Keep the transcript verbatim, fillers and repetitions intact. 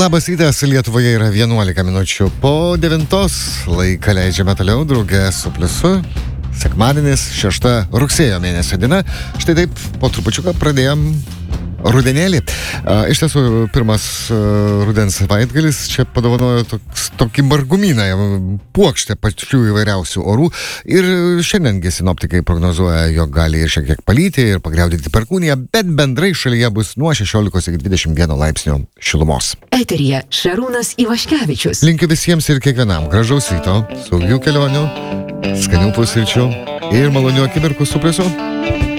Labas rytas, Lietuvoje yra vienuolika minučių po devintos, laiką leidžiame toliau drauge su Pliusu. Sekmadienis, šešta rugsėjo mėnesio diena. Štai taip, po trupučiuką pradėjom rudenėlį. Iš tiesų, pirmas rudens savaitgalis čia padovanojo toks, tokį margumyną, puokštę pačių įvairiausių orų. Ir šiandiengi sinoptikai prognozuoja, jog gali ir šiek tiek palyti ir pagriaudinti perkūniją, bet bendrai šalyje bus nuo šešiolikos iki dvidešimt vieno laipsnio šilumos. Eteryje Šarūnas Ivaškevičius. Linkiu visiems ir kiekvienam gražaus ryto, saugių kelionių, skanių pusryčių ir malonių akimirkų su Pliusu.